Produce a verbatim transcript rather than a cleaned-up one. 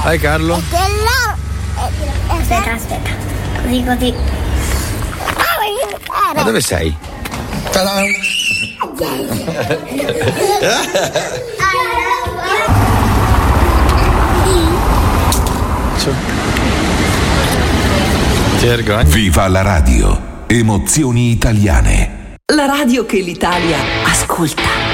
Vai Carlo. Aspetta, aspetta. Così, così. Ma dove sei? Ti vergogni? Viva la radio! Emozioni italiane. La radio che l'Italia ascolta.